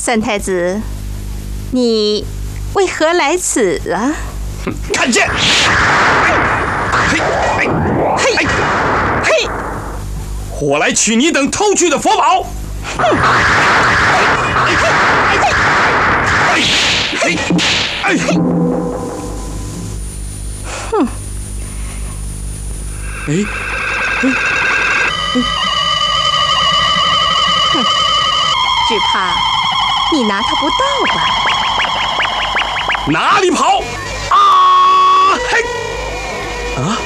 三太子，你为何来此啊？ 看剑！嘿，嘿，嘿！我来取你等偷去的佛宝。 哼！只怕你拿他不到吧？ 哪里跑？啊！嘿！啊！